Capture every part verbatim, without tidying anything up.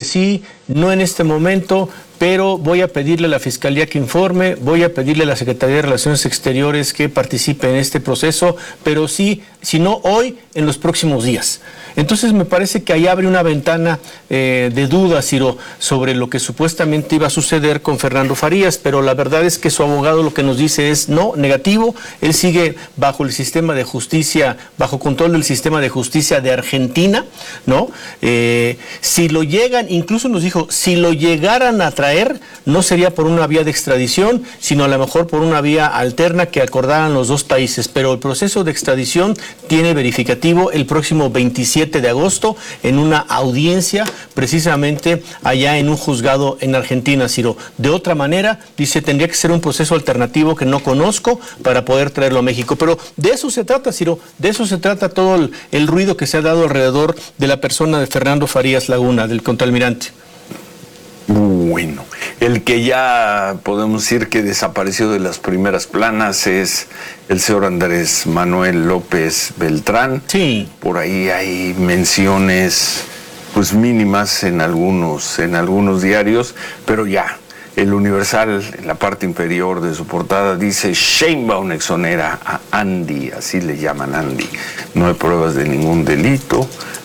sí, no en este momento, pero voy a pedirle a la Fiscalía que informe, voy a pedirle a la Secretaría de Relaciones Exteriores que participe en este proceso, pero sí, si no hoy, en los próximos días. Entonces me parece que ahí abre una ventana eh, de duda, Ciro, sobre lo que supuestamente iba a suceder con Fernando Farías, pero la verdad es que su abogado lo que nos dice es no, negativo, él sigue bajo el sistema de justicia, bajo control del sistema de justicia de Argentina, ¿no? Eh, si lo llegan, incluso nos dijo, si lo llegaran a traer, no sería por una vía de extradición, sino a lo mejor por una vía alterna que acordaran los dos países, pero el proceso de extradición tiene verificativo el próximo veintisiete de agosto en una audiencia precisamente allá en un juzgado en Argentina, Ciro. De otra manera, dice, tendría que ser un proceso alternativo que no conozco para poder traerlo a México. Pero de eso se trata, Ciro, de eso se trata todo el, el ruido que se ha dado alrededor de la persona de Fernando Farías Laguna, del contraalmirante. Bueno, el que ya podemos decir que desapareció de las primeras planas es el señor Andrés Manuel López Beltrán. Sí. Por ahí hay menciones pues mínimas en algunos, en algunos diarios, pero ya, el Universal en la parte inferior de su portada dice Sheinbaum exonera a Andy, así le llaman Andy. No hay pruebas de ningún delito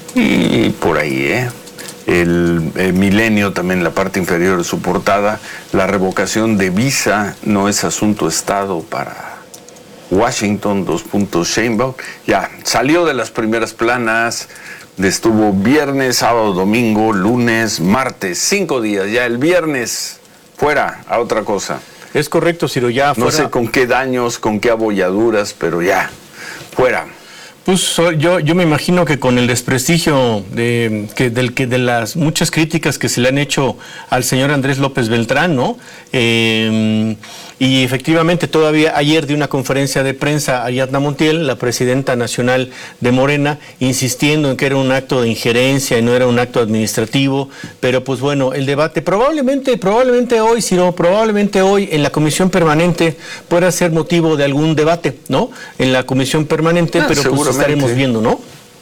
y por ahí, ¿eh? El, el Milenio también en la parte inferior de su portada, la revocación de visa no es asunto de Estado para Washington, dos puntos Sheinbaum, ya salió de las primeras planas, estuvo viernes, sábado, domingo, lunes, martes, cinco días, ya el viernes fuera a otra cosa. Es correcto, Ciro, ya fuera. No sé con qué daños, con qué abolladuras, pero ya, fuera. Pues yo, yo me imagino que con el desprestigio de, que, del, que de las muchas críticas que se le han hecho al señor Andrés López Beltrán, ¿no? Eh, y efectivamente todavía ayer de una conferencia de prensa Ariadna Montiel, la presidenta nacional de Morena, insistiendo en que era un acto de injerencia y no era un acto administrativo, pero pues bueno, el debate probablemente, probablemente hoy, si no, probablemente hoy en la comisión permanente pueda ser motivo de algún debate, ¿no? En la comisión permanente, ah, pero pues estaremos viendo, ¿no?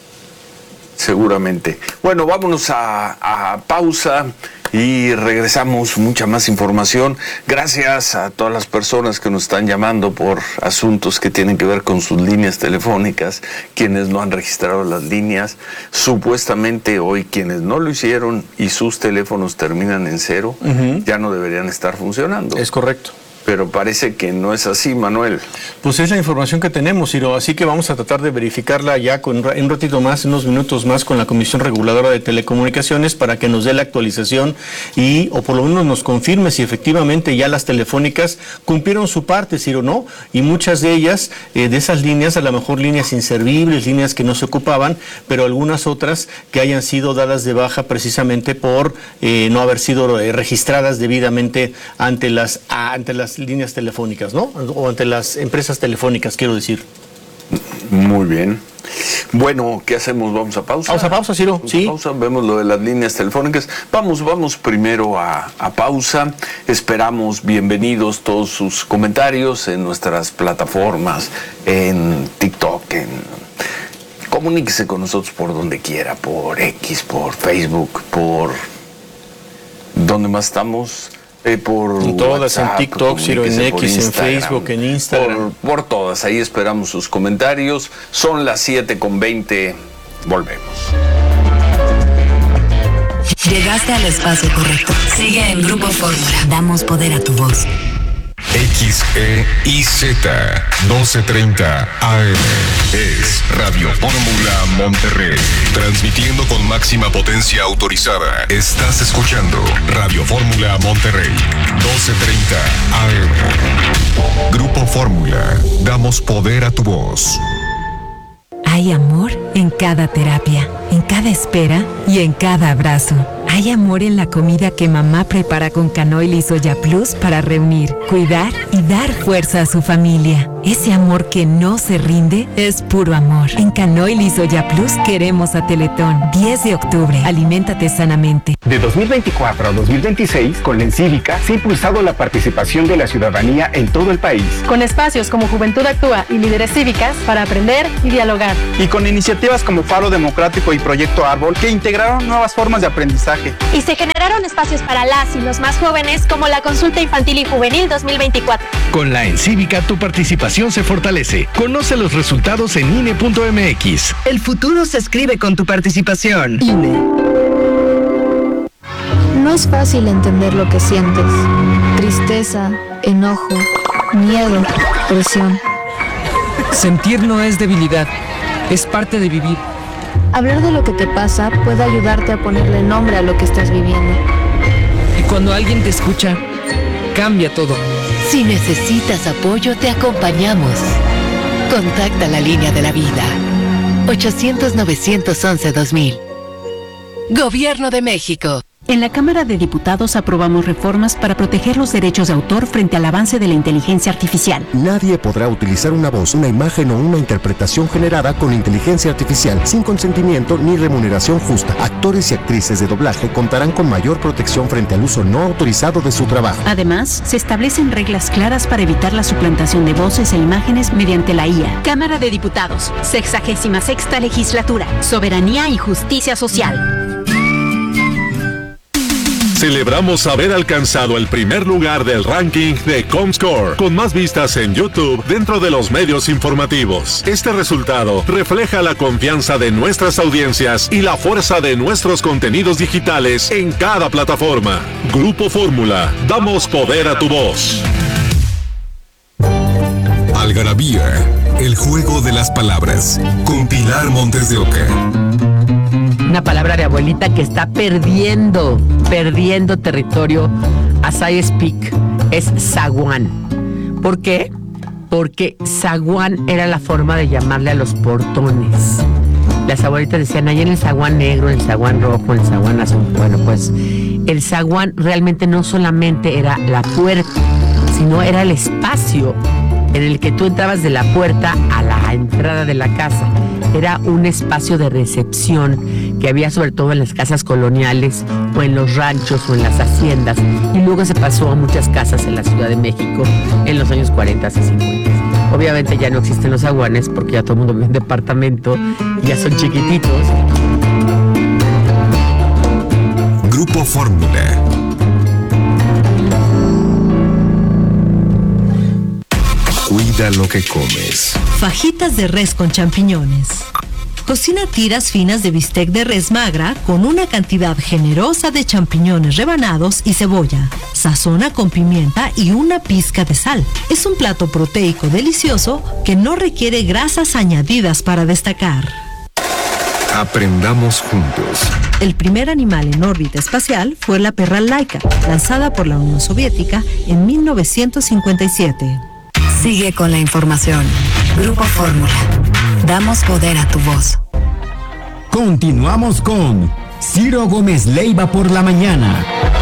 Seguramente. Bueno, vámonos a, a pausa y regresamos, mucha más información. Gracias a todas las personas que nos están llamando por asuntos que tienen que ver con sus líneas telefónicas, quienes no han registrado las líneas. Supuestamente hoy quienes no lo hicieron y sus teléfonos terminan en cero, uh-huh. ya no deberían estar funcionando. Es correcto. Pero parece que no es así, Manuel. Pues es la información que tenemos, Ciro, así que vamos a tratar de verificarla ya con, en un ratito más, en unos minutos más, con la Comisión Reguladora de Telecomunicaciones para que nos dé la actualización y, o por lo menos nos confirme si efectivamente ya las telefónicas cumplieron su parte, Ciro, ¿no? Y muchas de ellas, eh, de esas líneas, a lo mejor líneas inservibles, líneas que no se ocupaban, pero algunas otras que hayan sido dadas de baja precisamente por eh, no haber sido eh, registradas debidamente ante las, ante las líneas telefónicas, ¿no? O ante las empresas telefónicas, quiero decir. Muy bien. Bueno, ¿qué hacemos? ¿Vamos a pausa? Vamos a pausa, Ciro. Vamos sí. a pausa, vemos lo de las líneas telefónicas. Vamos, vamos primero a, a pausa. Esperamos bienvenidos todos sus comentarios en nuestras plataformas, en TikTok, en... Comuníquese con nosotros por donde quiera, por X, por Facebook, por... ¿Dónde más estamos? Eh, por en todas, WhatsApp, en TikTok, Ciro, en X, en Facebook, en Instagram. Por, por todas, ahí esperamos sus comentarios. Son las siete con veinte, volvemos. Llegaste al espacio correcto. Sigue en Grupo Fórmula. Damos poder a tu voz. X E I Z doce treinta A M es Radio Fórmula Monterrey, transmitiendo con máxima potencia autorizada. Estás escuchando Radio Fórmula Monterrey, doce treinta A M. Grupo Fórmula, damos poder a tu voz. Hay amor en cada terapia, en cada espera y en cada abrazo. Hay amor en la comida que mamá prepara con canoil y soya plus para reunir, cuidar y dar fuerza a su familia. Ese amor que no se rinde es puro amor. En canoil y soya plus queremos a Teletón. diez de octubre, aliméntate sanamente. De dos mil veinticuatro a dos mil veintiséis, con la Encívica se ha impulsado la participación de la ciudadanía en todo el país. Con espacios como Juventud Actúa y Líderes Cívicas para aprender y dialogar. Y con iniciativas como Faro Democrático y Proyecto Árbol que integraron nuevas formas de aprendizaje aprendizaje. Y se generaron espacios para las y los más jóvenes como la Consulta Infantil y Juvenil dos mil veinticuatro. Con la Encívica tu participación se fortalece. Conoce los resultados en I N E punto M X. El futuro se escribe con tu participación. I N E. No es fácil entender lo que sientes. Tristeza, enojo, miedo, presión. Sentir no es debilidad, es parte de vivir. Hablar de lo que te pasa puede ayudarte a ponerle nombre a lo que estás viviendo. Y cuando alguien te escucha, cambia todo. Si necesitas apoyo, te acompañamos. Contacta la línea de la vida. ochocientos, novecientos once, dos mil. Gobierno de México. En la Cámara de Diputados aprobamos reformas para proteger los derechos de autor frente al avance de la inteligencia artificial. Nadie podrá utilizar una voz, una imagen o una interpretación generada con inteligencia artificial sin consentimiento ni remuneración justa. Actores y actrices de doblaje contarán con mayor protección frente al uso no autorizado de su trabajo. Además, se establecen reglas claras para evitar la suplantación de voces e imágenes mediante la I A. Cámara de Diputados, sexagésima sexta legislatura, soberanía y justicia social. Celebramos haber alcanzado el primer lugar del ranking de Comscore, con más vistas en YouTube dentro de los medios informativos. Este resultado refleja la confianza de nuestras audiencias y la fuerza de nuestros contenidos digitales en cada plataforma. Grupo Fórmula, damos poder a tu voz. Algarabía, el juego de las palabras, con Pilar Montes de Oca. Una palabra de abuelita que está perdiendo, perdiendo territorio as I speak, es zaguán. ¿Por qué? Porque zaguán era la forma de llamarle a los portones. Las abuelitas decían, ahí en el zaguán negro, en el zaguán rojo, en el zaguán azul. Bueno, pues el zaguán realmente no solamente era la puerta, sino era el espacio en el que tú entrabas de la puerta a la entrada de la casa. Era un espacio de recepción que había sobre todo en las casas coloniales o en los ranchos o en las haciendas, y luego se pasó a muchas casas en la Ciudad de México en los años cuarenta y cincuenta. Obviamente ya no existen los zaguanes porque ya todo el mundo vive en departamento, ya son chiquititos. Grupo Fórmula. Cuida lo que comes. Fajitas de res con champiñones. Cocina tiras finas de bistec de res magra con una cantidad generosa de champiñones rebanados y cebolla. Sazona con pimienta y una pizca de sal. Es un plato proteico delicioso que no requiere grasas añadidas para destacar. Aprendamos juntos. El primer animal en órbita espacial fue la perra Laika, lanzada por la Unión Soviética en mil novecientos cincuenta y siete. Sigue con la información. Grupo Fórmula. Damos poder a tu voz. Continuamos con Ciro Gómez Leiva por la mañana.